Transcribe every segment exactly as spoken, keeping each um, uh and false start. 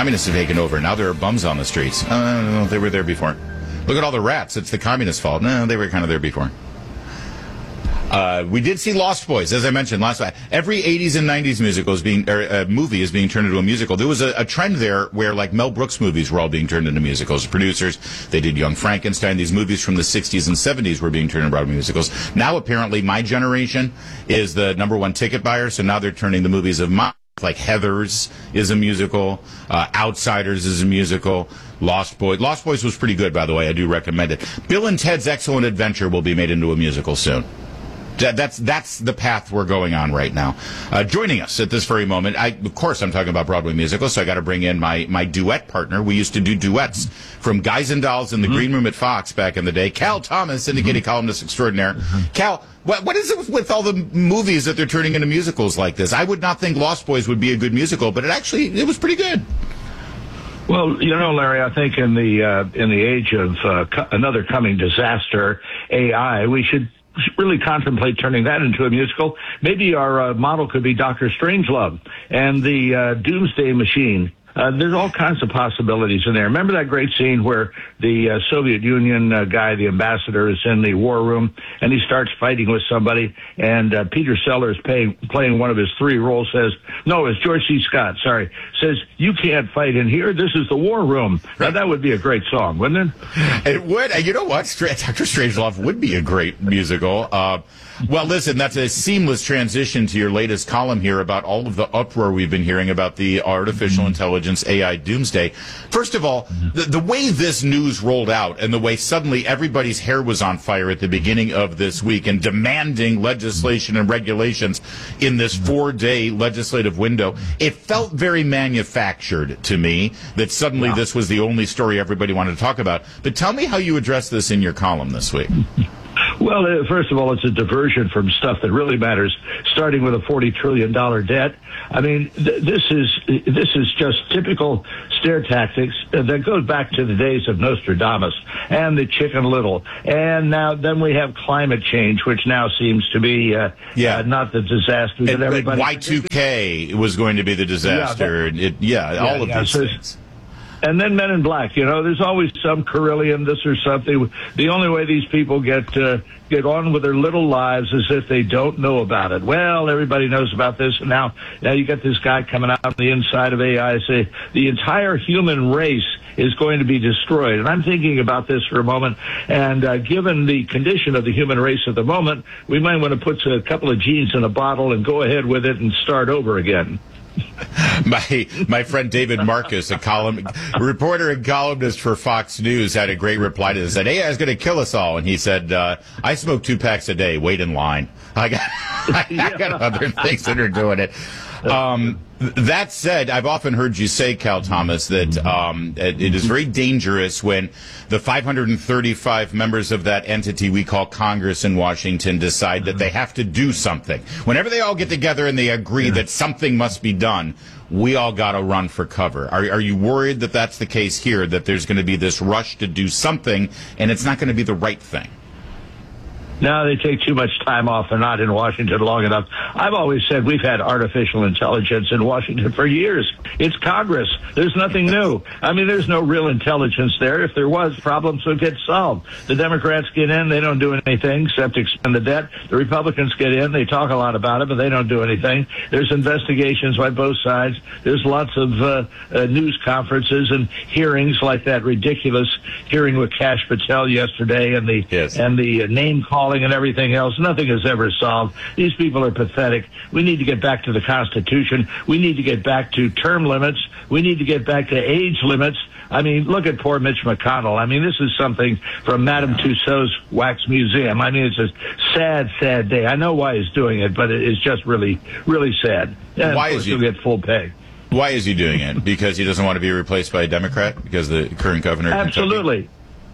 communists have taken over. Now there are bums on the streets. Uh, they were there before. Look at all the rats. It's the communists' fault. No, they were kind of there before. Uh, we did see Lost Boys, as I mentioned last night. Every eighties and nineties musical is being, or, uh, movie is being turned into a musical. There was a, a trend there where, like, Mel Brooks movies were all being turned into musicals. Producers, they did Young Frankenstein. These movies from the sixties and seventies were being turned into Broadway musicals. Now, apparently, my generation is the number one ticket buyer, so now they're turning the movies of my, like Heathers is a musical, uh, Outsiders is a musical, Lost Boys. Lost Boys was pretty good, by the way. I do recommend it. Bill and Ted's Excellent Adventure will be made into a musical soon. That's that's the path we're going on right now. Uh, joining us at this very moment, I, of course, I'm talking about Broadway musicals, so I got to bring in my, my duet partner. We used to do duets from Guys and Dolls in the mm-hmm. Green Room at Fox back in the day. Cal Thomas, syndicated mm-hmm. columnist extraordinaire. Mm-hmm. Cal, what what is it with all the movies that they're turning into musicals like this? I would not think Lost Boys would be a good musical, but it actually it was pretty good. Well, you know, Larry, I think in the uh, in the age of uh, co- another coming disaster, A I, we should really contemplate turning that into a musical. Maybe our uh, model could be Doctor Strangelove and the uh, Doomsday Machine. Uh, there's all kinds of possibilities in there. Remember that great scene where the uh, Soviet Union uh, guy, the ambassador, is in the war room and he starts fighting with somebody, and uh, Peter Sellers, pay, playing one of his three roles, says, no, it's George C. Scott, sorry, says, you can't fight in here. This is the war room. Now, that would be a great song, wouldn't it? It would. You know what? Doctor Strangelove would be a great musical. Uh, well, listen, that's a seamless transition to your latest column here about all of the uproar we've been hearing about the artificial intelligence A I doomsday. First of all, the, the way this news rolled out and the way suddenly everybody's hair was on fire at the beginning of this week and demanding legislation and regulations in this four-day legislative window, it felt very manufactured to me that suddenly this was the only story everybody wanted to talk about. But tell me how you address this in your column this week. Well, uh, first of all, it's a diversion from stuff that really matters, starting with a forty trillion dollars debt. I mean, th- this is this is just typical stare tactics uh, that goes back to the days of Nostradamus and the Chicken Little. And now then we have climate change, which now seems to be uh, yeah. uh, not the disaster that and, everybody... Y two K was going to be the disaster. Yeah, that, it, yeah, yeah all of yeah, these so things. And then Men in Black, you know, there's always some Carillion, this or something. The only way these people get uh, get on with their little lives is if they don't know about it. Well, everybody knows about this, and now, now you got this guy coming out on the inside of A I say the entire human race is going to be destroyed. And I'm thinking about this for a moment, and uh, given the condition of the human race at the moment, we might want to put a couple of genes in a bottle and go ahead with it and start over again. My my friend David Marcus, a column a reporter and columnist for Fox News, had a great reply to this. Said, "A I is going to kill us all," and he said, uh, "I smoke two packs a day. Wait in line. I got I got other things that are doing it." Um, that said, I've often heard you say, Cal Thomas, that um, it, it is very dangerous when the five hundred thirty-five members of that entity we call Congress in Washington decide that they have to do something. Whenever they all get together and they agree that something must be done, we all got to run for cover. Are, are you worried that that's the case here, that there's going to be this rush to do something and it's not going to be the right thing? No, they take too much time off. They're not in Washington long enough. I've always said we've had artificial intelligence in Washington for years. It's Congress. There's nothing new. I mean, there's no real intelligence there. If there was, problems would get solved. The Democrats get in. They don't do anything except expend the debt. The Republicans get in. They talk a lot about it, but they don't do anything. There's investigations by both sides. There's lots of uh, uh, news conferences and hearings like that ridiculous hearing with Kash Patel yesterday and the, yes. and the uh, name call and everything else. Nothing is ever solved. These people are pathetic. We need to get back to the Constitution. We need to get back to term limits. We need to get back to age limits. I mean, look at poor Mitch McConnell. I mean, this is something from Madame Tussauds Wax Museum. I mean, it's a sad, sad day. I know why he's doing it, but it's just really, really sad. And why is he get full pay? Why is he doing it? Because he doesn't want to be replaced by a Democrat? Because the current governor? Absolutely.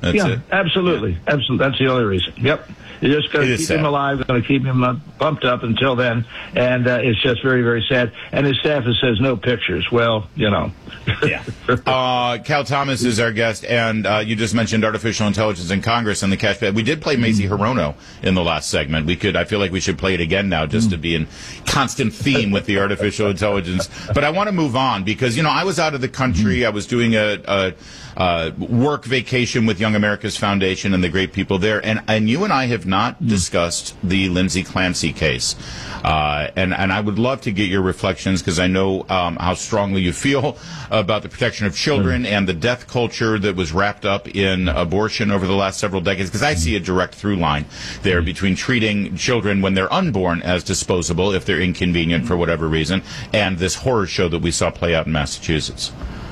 That's yeah, it. absolutely. Yeah. Absolutely. That's the only reason. Yep. You're just going to keep sad. him alive, going to keep him uh, pumped up until then. And uh, it's just very, very sad. And his staff says no pictures. Well, you know. yeah. Uh, Cal Thomas is our guest, and uh, you just mentioned artificial intelligence in Congress and the cash pad. We did play Macy Hirono in the last segment. We could. I feel like we should play it again now, just to be in constant theme with the artificial intelligence. But I want to move on because you know I was out of the country. I was doing a, a, a work vacation with Young America's Foundation and the great people there, and and you and I have not discussed the Lindsay Clancy case. Uh, and, and I would love to get your reflections because I know um, how strongly you feel about the protection of children and the death culture that was wrapped up in abortion over the last several decades, because I see a direct through line there between treating children when they're unborn as disposable if they're inconvenient for whatever reason, and this horror show that we saw play out in Massachusetts.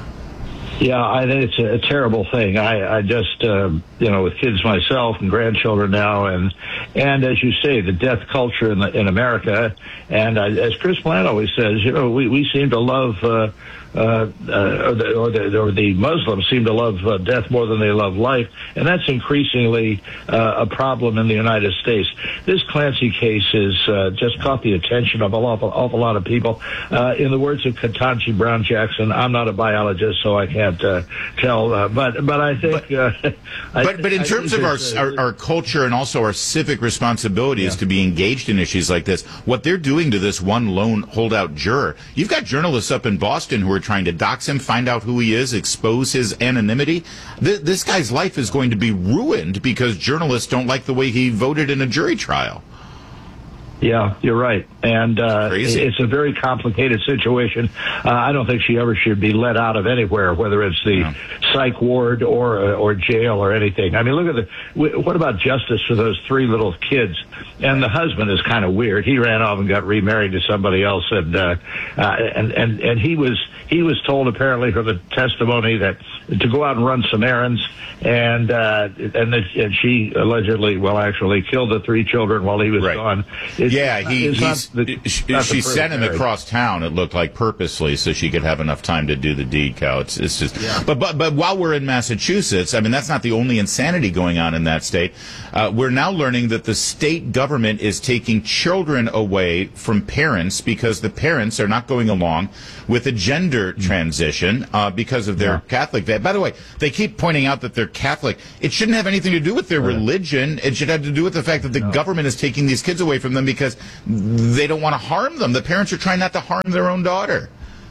Yeah, I think it's a, a terrible thing. I, I just, uh, you know, with kids myself and grandchildren now, and and as you say, the death culture in the, in America, and uh, as Chris Plant always says, you know, we, we seem to love, uh, uh, uh, or, the, or, the, or the Muslims seem to love uh, death more than they love life, and that's increasingly uh, a problem in the United States. This Clancy case has uh, just caught the attention of an awful, awful lot of people. Uh, in the words of Ketanji Brown Jackson, I'm not a biologist, so I can't uh, tell, uh, but but I think. But, uh, I, but, but in I terms of our, uh, our our culture and also our civic responsibility is Yeah. to be engaged in issues like this. What they're doing to this one lone holdout juror, you've got journalists up in Boston who are trying to dox him, find out who he is, expose his anonymity. Th- this guy's life is going to be ruined because journalists don't like the way he voted in a jury trial. Yeah, you're right. And uh, Crazy. it's a very complicated situation. Uh, I don't think she ever should be let out of anywhere, whether it's the Yeah. psych ward or uh, or jail or anything. I mean, look at the. w- What about justice for those three little kids? And the husband is kind of weird. He ran off and got remarried to somebody else, and uh, uh, and and and he was he was told apparently from the testimony that to go out and run some errands, and uh, and, the, and she allegedly, well, actually killed the three children while he was Right. gone. It's Yeah, not- he it's he's, not the- she, not the she sent him perfect across town. It looked like purposely so she could have enough time to do the deed. Cal, it's, it's just. But but but while we're in Massachusetts, I mean that's not the only insanity going on in that state. Uh, we're now learning that the state government is taking children away from parents because the parents are not going along with a gender transition uh, because of their Yeah. Catholic faith. By the way, they keep pointing out that they're Catholic. It shouldn't have anything to do with their religion. It should have to do with the fact that the government is taking these kids away from them because they don't want to harm them. The parents are trying not to harm their own daughter.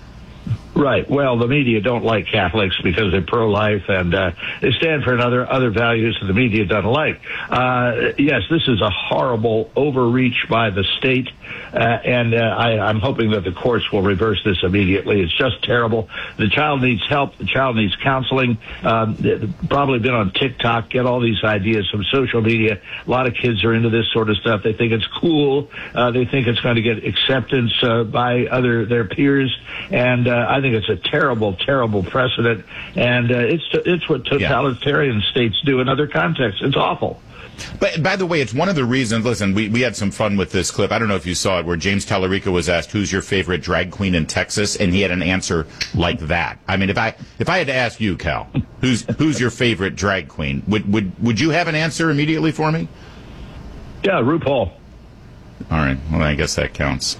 Right. Well, the media don't like Catholics because they're pro-life and uh, they stand for another other values that the media doesn't like. Uh, yes, this is a horrible overreach by the state, uh, and uh, I, I'm hoping that the courts will reverse this immediately. It's just terrible. The child needs help. The child needs counseling. Um, they've probably been on TikTok, get all these ideas from social media. A lot of kids are into this sort of stuff. They think it's cool. Uh, they think it's going to get acceptance uh, by other their peers, and uh, I think it's a terrible, terrible precedent, and uh, it's it's what totalitarian states do in other contexts. It's awful. But by the way, it's one of the reasons. Listen, we, we had some fun with this clip. I don't know if you saw it, where James Tallarico was asked, "Who's your favorite drag queen in Texas?" and he had an answer like that. I mean, if I if I had to ask you, Cal, who's who's your favorite drag queen? Would would would you have an answer immediately for me? Yeah, RuPaul. All right. Well, I guess that counts.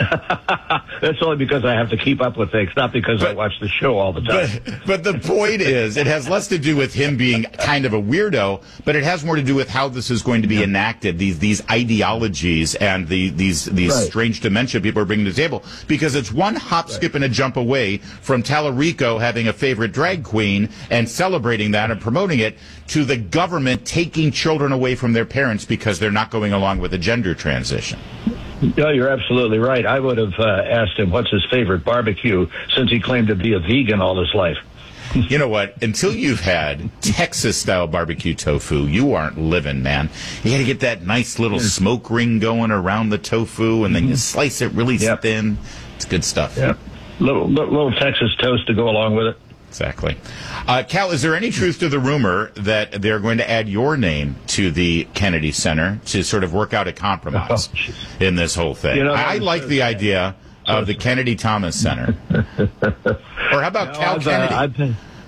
That's only because I have to keep up with things, not because I But- watch the show all the time. But, but the point is, it has less to do with him being kind of a weirdo, but it has more to do with how this is going to be enacted, these these ideologies and the these these Right. strange dementia people are bringing to the table. Because it's one hop, skip, and a jump away from Tallarico having a favorite drag queen and celebrating that and promoting it, to the government taking children away from their parents because they're not going along with a gender transition. No, you're absolutely right. I would have uh, asked him what's his favorite barbecue, since he claimed to be a vegan all his life. You know what? Until you've had Texas-style barbecue tofu, you aren't living, man. You got to get that nice little smoke ring going around the tofu, and then you slice it really Yep. thin. It's good stuff. Yeah, little, little little Texas toast to go along with it. Exactly. Uh, Cal, is there any truth to the rumor that they're going to add your name to the Kennedy Center to sort of work out a compromise Oh, jeez. in this whole thing? You know, I, I I'm like so the sad. idea of the Kennedy Thomas Center. Or how about No, Cal I've, uh, Kennedy? I've been-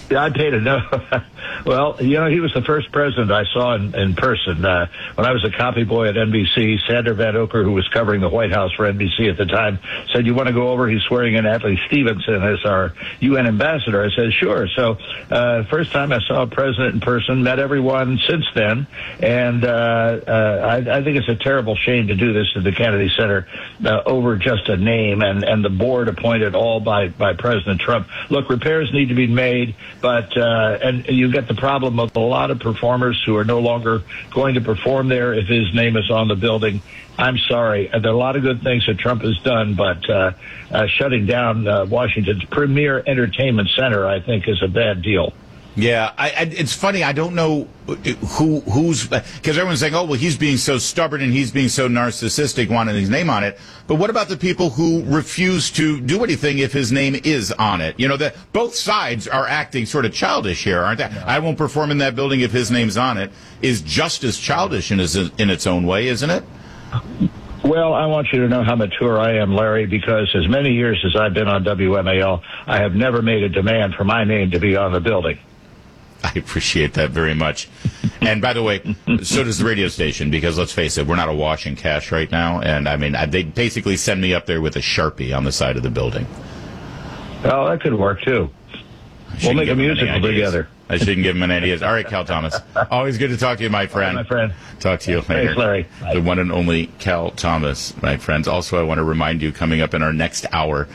Yeah, I paid a no. Well, you know, he was the first president I saw in, in person. Uh, when I was a copy boy at N B C, Sander Van Oker, who was covering the White House for N B C at the time, said, "You want to go over? He's swearing in Adlai Stevenson as our U N ambassador." I said, "Sure." So, uh, first time I saw a president in person, met everyone since then, and uh, uh, I, I think it's a terrible shame to do this at the Kennedy Center uh, over just a name and, and the board appointed all by, by President Trump. Look, repairs need to be made, but uh, and you get the problem of a lot of performers who are no longer going to perform there if his name is on the building. I'm sorry. There are a lot of good things that Trump has done, but uh, uh, shutting down uh, Washington's premier entertainment center, I think, is a bad deal. Yeah, I, I, it's funny. I don't know who who's because everyone's saying, "Oh, well, he's being so stubborn and he's being so narcissistic, wanting his name on it." But what about the people who refuse to do anything if his name is on it? You know, that both sides are acting sort of childish here, aren't they? Yeah. I won't perform in that building if his name's on it. Is just as childish in its, in its own way, isn't it? Well, I want you to know how mature I am, Larry, because as many years as I've been on W M A L, I have never made a demand for my name to be on the building. I appreciate that very much. And by the way, so does the radio station, because let's face it, we're not awash in cash right now. And I mean, they basically send me up there with a Sharpie on the side of the building. Well, that could work too. We'll make a musical together. I shouldn't give him any ideas. All right, Cal Thomas. Always good to talk to you, my friend. Right, my friend. Talk to you later. Thanks, Larry. The one and only Cal Thomas, my friends. Also, I want to remind you, coming up in our next hour,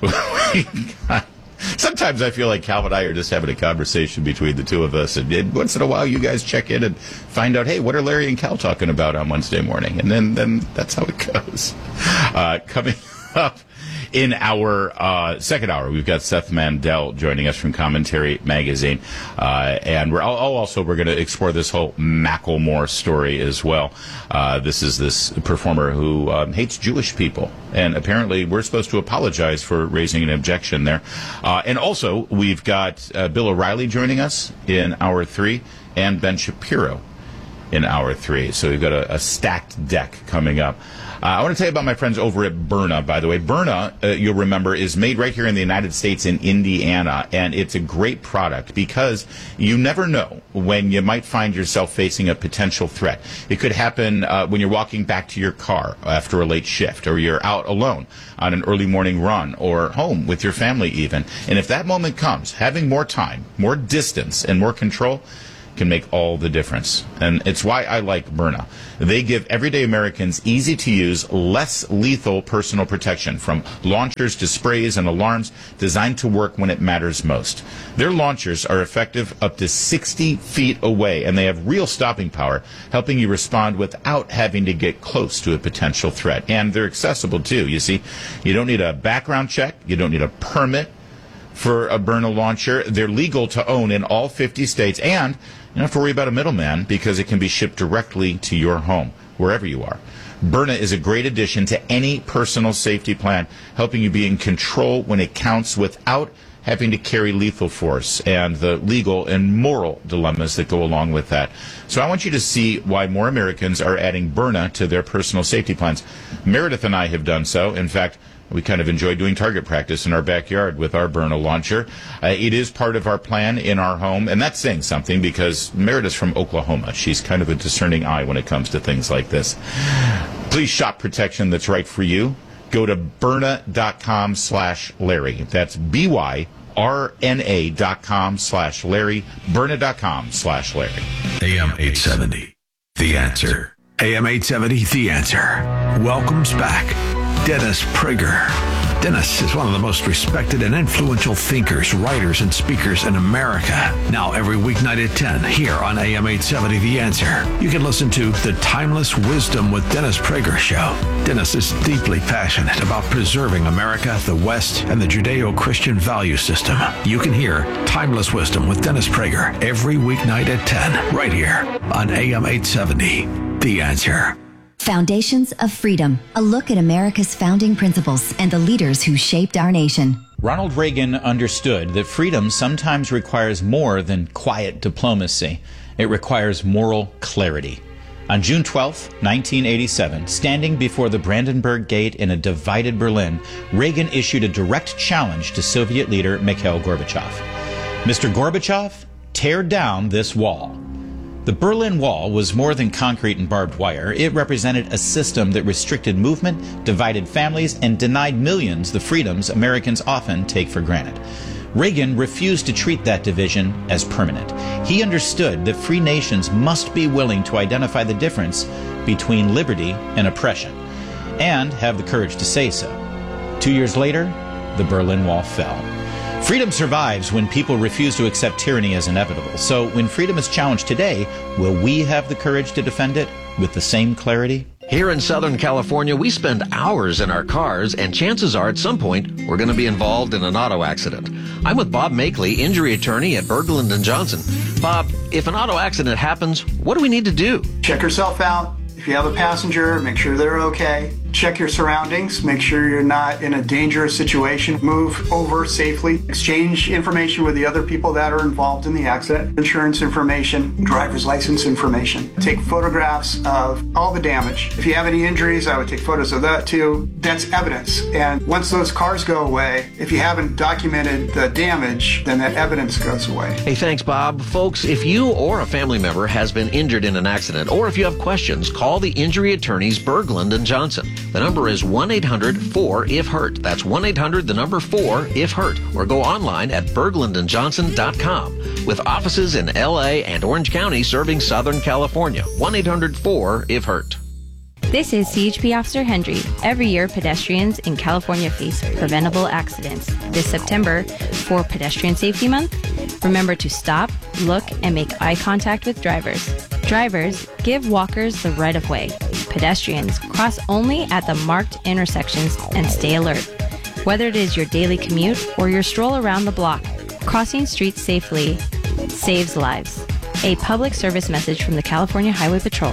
sometimes I feel like Cal and I are just having a conversation between the two of us. And once in a while, you guys check in and find out, hey, what are Larry and Cal talking about on Wednesday morning? And then, then that's how it goes. Uh, coming up in our uh, second hour, we've got Seth Mandel joining us from Commentary Magazine. Uh, and we're oh, also, we're going to explore this whole Macklemore story as well. Uh, this is this performer who um, hates Jewish people. And apparently we're supposed to apologize for raising an objection there. Uh, and also, we've got uh, Bill O'Reilly joining us in hour three and Ben Shapiro in hour three. So we've got a, a stacked deck coming up. Uh, I want to tell you about my friends over at Byrna, by the way. Byrna, uh, you'll remember, is made right here in the United States in Indiana, and it's a great product because you never know when you might find yourself facing a potential threat. It could happen uh, when you're walking back to your car after a late shift, or you're out alone on an early morning run, or home with your family even. And if that moment comes, having more time, more distance, and more control can make all the difference. And it's why I like Byrna. They give everyday Americans easy-to-use, less lethal personal protection, from launchers to sprays and alarms designed to work when it matters most. Their launchers are effective up to sixty feet away, and they have real stopping power, helping you respond without having to get close to a potential threat. And they're accessible, too. You see, you don't need a background check. You don't need a permit for a Byrna launcher. They're legal to own in all fifty states, and you don't have to worry about a middleman because it can be shipped directly to your home, wherever you are. Byrna is a great addition to any personal safety plan, helping you be in control when it counts without having to carry lethal force and the legal and moral dilemmas that go along with that. So I want you to see why more Americans are adding Byrna to their personal safety plans. Meredith and I have done so. In fact, we kind of enjoy doing target practice in our backyard with our Byrna launcher. Uh, it is part of our plan in our home, and that's saying something because Meredith's from Oklahoma. She's kind of a discerning eye when it comes to things like this. Please shop protection that's right for you. Go to Byrna.com slash Larry. That's B Y R N A dot com slash Larry. Byrna.com slash Larry. A M eight seventy, The Answer. A M eight seventy, The Answer. Welcomes back Dennis Prager. Dennis is one of the most respected and influential thinkers, writers, and speakers in America. Now every weeknight at ten here on A M eight seventy The Answer. You can listen to The Timeless Wisdom with Dennis Prager show. Dennis is deeply passionate about preserving America, the West, and the Judeo-Christian value system. You can hear Timeless Wisdom with Dennis Prager every weeknight at ten right here on A M eight seventy The Answer. Foundations of Freedom, a look at America's founding principles and the leaders who shaped our nation. Ronald Reagan understood that freedom sometimes requires more than quiet diplomacy. It requires moral clarity. On June twelfth, nineteen eighty-seven, standing before the Brandenburg Gate in a divided Berlin, Reagan issued a direct challenge to Soviet leader Mikhail Gorbachev. Mister Gorbachev, tear down this wall. The Berlin Wall was more than concrete and barbed wire. It represented a system that restricted movement, divided families, and denied millions the freedoms Americans often take for granted. Reagan refused to treat that division as permanent. He understood that free nations must be willing to identify the difference between liberty and oppression, and have the courage to say so. Two years later, the Berlin Wall fell. Freedom survives when people refuse to accept tyranny as inevitable. So when freedom is challenged today, will we have the courage to defend it with the same clarity? Here in Southern California, we spend hours in our cars, and chances are at some point we're going to be involved in an auto accident. I'm with Bob Makeley, injury attorney at Berglund and Johnson. Bob, if an auto accident happens, what do we need to do? Check yourself out. If you have a passenger, make sure they're okay. Check your surroundings. Make sure you're not in a dangerous situation. Move over safely. Exchange information with the other people that are involved in the accident. Insurance information, driver's license information. Take photographs of all the damage. If you have any injuries, I would take photos of that too. That's evidence. And once those cars go away, if you haven't documented the damage, then that evidence goes away. Hey, thanks, Bob. Folks, if you or a family member has been injured in an accident, or if you have questions, call the injury attorneys Berglund and Johnson. The number is one eight hundred four if hurt. That's one eight hundred, the number four, if hurt. Or go online at berglund and johnson dot com. With offices in L A and Orange County serving Southern California. one eight hundred four if hurt. This is C H P Officer Hendry. Every year, pedestrians in California face preventable accidents. This September, for Pedestrian Safety Month, remember to stop, look, and make eye contact with drivers. Drivers, give walkers the right of way. Pedestrians, cross only at the marked intersections and stay alert. Whether it is your daily commute or your stroll around the block, crossing streets safely saves lives. A public service message from the California Highway Patrol.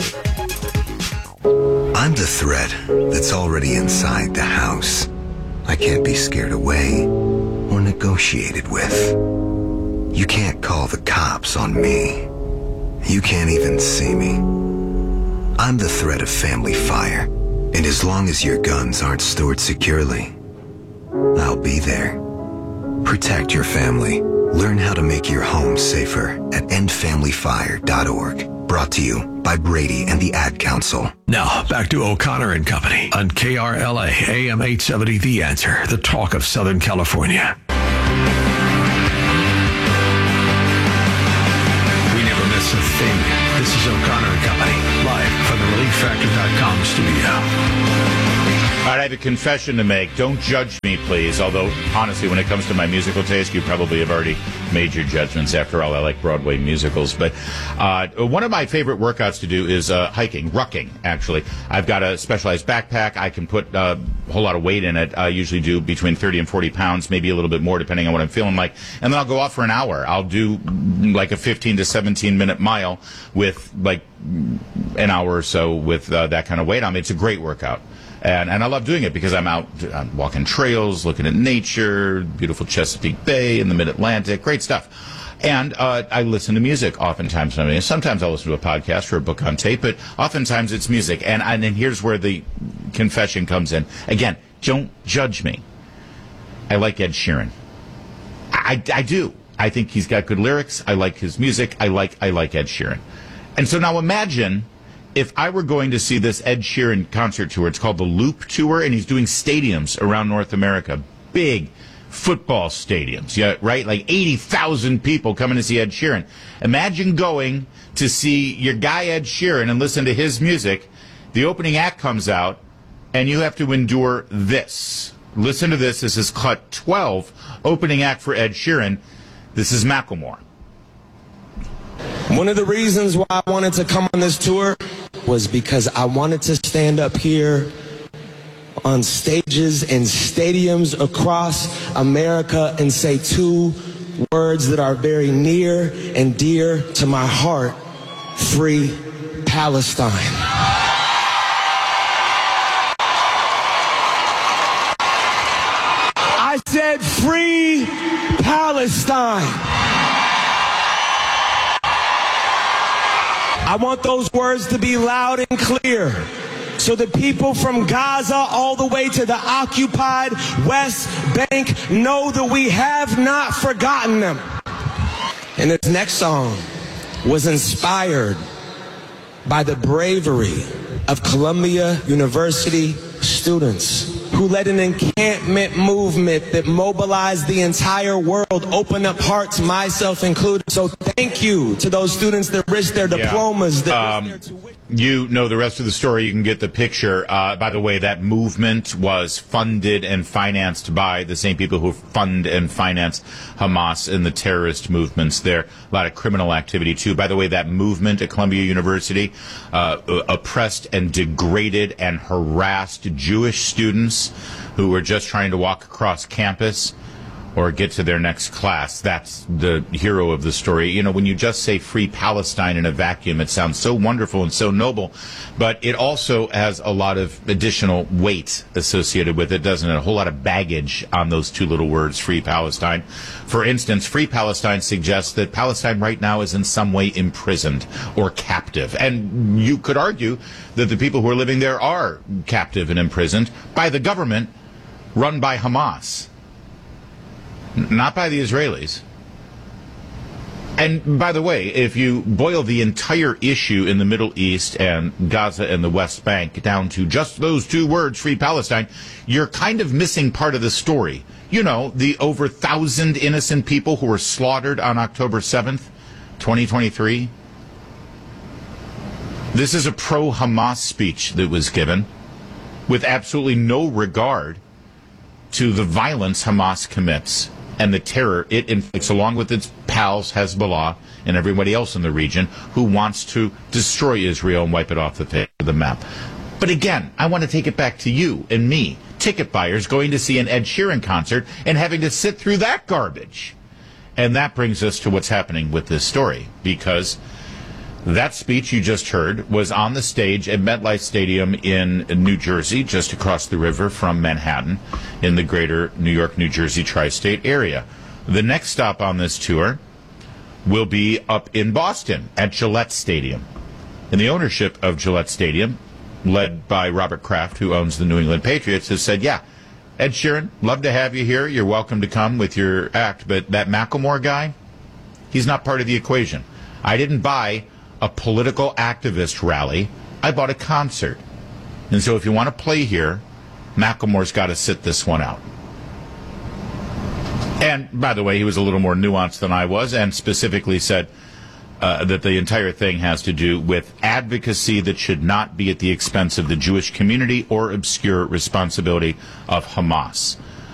I'm the threat that's already inside the house. I can't be scared away or negotiated with. You can't call the cops on me. You can't even see me. I'm the threat of family fire, and as long as your guns aren't stored securely, I'll be there. Protect your family. Learn how to make your home safer at end family fire dot org. Brought to you by Brady and the Ad Council. Now, back to O'Connor and Company on K R L A, A M eight seventy, The Answer, the talk of Southern California. We never miss a thing. This is O'Connor and Company, live from the relief factor dot com studio. All right, I have a confession to make. Don't judge me, please. Although, honestly, when it comes to my musical taste, you probably have already made your judgments. After all, I like Broadway musicals. But uh, one of my favorite workouts to do is uh, hiking, rucking, actually. I've got a specialized backpack. I can put uh, a whole lot of weight in it. I usually do between thirty and forty pounds, maybe a little bit more, depending on what I'm feeling like. And then I'll go off for an hour. I'll do like a fifteen to seventeen minute mile with like an hour or so with uh, that kind of weight on me. It's a great workout. And, and I love doing it because I'm out I'm walking trails, looking at nature, beautiful Chesapeake Bay in the mid-Atlantic, great stuff. And uh, I listen to music oftentimes. I mean, sometimes I'll listen to a podcast or a book on tape, but oftentimes it's music. And, and then here's where the confession comes in. Again, don't judge me. I like Ed Sheeran. I, I do. I think he's got good lyrics. I like his music. I like I like Ed Sheeran. And so now imagine if I were going to see this Ed Sheeran concert tour. It's called the Loop Tour, and he's doing stadiums around North America. Big football stadiums, yeah, right? Like eighty thousand people coming to see Ed Sheeran. Imagine going to see your guy Ed Sheeran and listen to his music. The opening act comes out, and you have to endure this. Listen to this. This is cut twelve, opening act for Ed Sheeran. This is Macklemore. One of the reasons why I wanted to come on this tour was because I wanted to stand up here on stages and stadiums across America and say two words that are very near and dear to my heart: Free Palestine. I said Free Palestine. I want those words to be loud and clear so the people from Gaza all the way to the occupied West Bank know that we have not forgotten them. And this next song was inspired by the bravery of Columbia University students who led an encampment movement that mobilized the entire world, opened up hearts, myself included. So thank you to those students that risked their diplomas. Yeah. That Um, risked their tuition. You know the rest of the story. You can get the picture. Uh, by the way, that movement was funded and financed by the same people who fund and finance Hamas and the terrorist movements there. A lot of criminal activity, too. By the way, that movement at Columbia University uh, oppressed and degraded and harassed Jewish students who were just trying to walk across campus or get to their next class. That's the hero of the story. You know, when you just say free Palestine in a vacuum, it sounds so wonderful and so noble, but it also has a lot of additional weight associated with it, doesn't it? A whole lot of baggage on those two little words, free Palestine. For instance, free Palestine suggests that Palestine right now is in some way imprisoned or captive. And you could argue that the people who are living there are captive and imprisoned by the government run by Hamas. Not by the Israelis. And by the way, if you boil the entire issue in the Middle East and Gaza and the West Bank down to just those two words, free Palestine, you're kind of missing part of the story. You know, the over thousand innocent people who were slaughtered on October seventh, twenty twenty-three. This is a pro-Hamas speech that was given with absolutely no regard to the violence Hamas commits and the terror it inflicts, along with its pals, Hezbollah, and everybody else in the region who wants to destroy Israel and wipe it off the face of the map. But again, I want to take it back to you and me, ticket buyers going to see an Ed Sheeran concert and having to sit through that garbage. And that brings us to what's happening with this story, because that speech you just heard was on the stage at MetLife Stadium in New Jersey, just across the river from Manhattan, in the greater New York, New Jersey tri-state area. The next stop on this tour will be up in Boston at Gillette Stadium. And the ownership of Gillette Stadium, led by Robert Kraft, who owns the New England Patriots, has said, yeah, Ed Sheeran, love to have you here. You're welcome to come with your act. But that Macklemore guy, he's not part of the equation. I didn't buy a political activist rally. I bought a concert. And so if you want to play here, Macklemore's got to sit this one out. And, by the way, he was a little more nuanced than I was and specifically said uh, that the entire thing has to do with advocacy that should not be at the expense of the Jewish community or obscure responsibility of Hamas.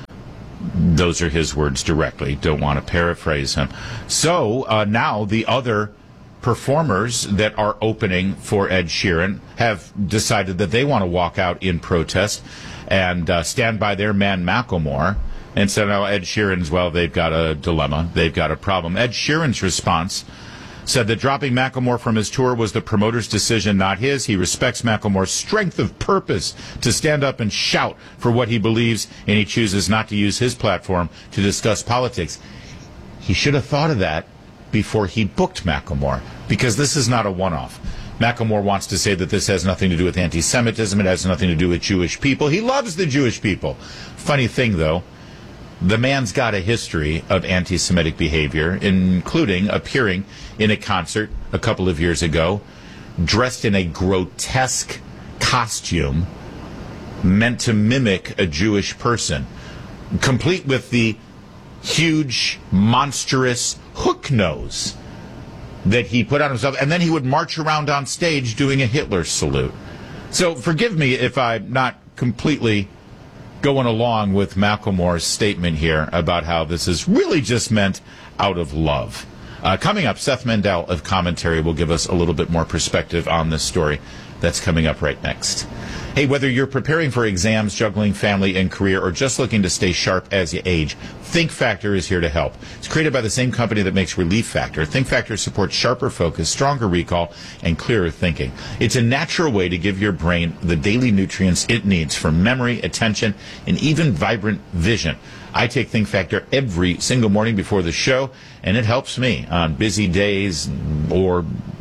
Those are his words directly. Don't want to paraphrase him. So uh, now the other performers that are opening for Ed Sheeran have decided that they want to walk out in protest and uh, stand by their man Macklemore. And so now Ed Sheeran's, well, they've got a dilemma. They've got a problem. Ed Sheeran's response said that dropping Macklemore from his tour was the promoter's decision, not his. He respects Macklemore's strength of purpose to stand up and shout for what he believes, and he chooses not to use his platform to discuss politics. He should have thought of that before he booked Macklemore, because this is not a one-off. Macklemore wants to say that this has nothing to do with anti-Semitism. It has nothing to do with Jewish people. He loves the Jewish people. Funny thing, though, the man's got a history of anti-Semitic behavior, including appearing in a concert a couple of years ago, dressed in a grotesque costume meant to mimic a Jewish person, complete with the huge, monstrous hook nose that he put on himself, and then he would march around on stage doing a Hitler salute. So forgive me if I'm not completely going along with Macklemore's statement here about how this is really just meant out of love. Uh, coming up, Seth Mendel of Commentary will give us a little bit more perspective on this story. That's coming up right next. Hey, whether you're preparing for exams, juggling family and career, or just looking to stay sharp as you age, Think Factor is here to help. It's created by the same company that makes Relief Factor. Think Factor supports sharper focus, stronger recall, and clearer thinking. It's a natural way to give your brain the daily nutrients it needs for memory, attention, and even vibrant vision. I take Think Factor every single morning before the show, and it helps me on busy days or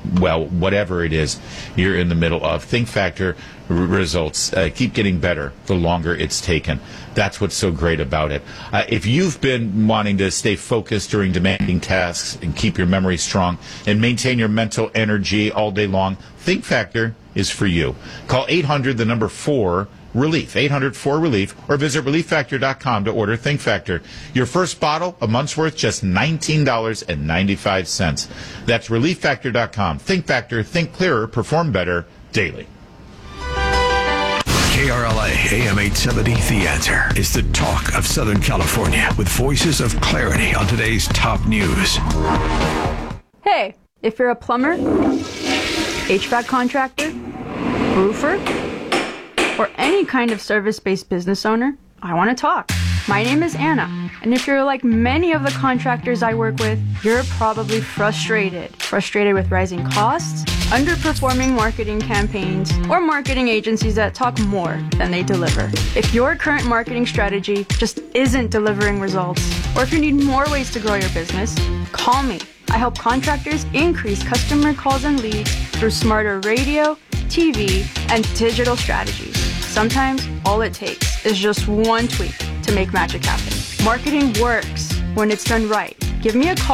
well, whatever it is you're in the middle of. Think Factor r- results uh, keep getting better the longer it's taken. That's what's so great about it. Uh, if you've been wanting to stay focused during demanding tasks and keep your memory strong and maintain your mental energy all day long, Think Factor is for you. Call eight hundred, the number four, relief, eight hundred four relief, or visit relief factor dot com to order Think Factor. Your first bottle, a month's worth, just nineteen dollars and ninety-five cents. That's relief factor dot com. Think Factor, think clearer, perform better daily. K R L A A M eight seventy, The Answer, is the talk of Southern California with voices of clarity on today's top news. Hey, if you're a plumber, H V A C contractor, roofer, or any kind of service-based business owner, I want to talk. My name is Anna, and if you're like many of the contractors I work with, you're probably frustrated. Frustrated with rising costs, underperforming marketing campaigns, or marketing agencies that talk more than they deliver. If your current marketing strategy just isn't delivering results, or if you need more ways to grow your business, call me. I help contractors increase customer calls and leads through smarter radio, T V, and digital strategies. Sometimes all it takes is just one tweak to make magic happen. Marketing works when it's done right. Give me a call.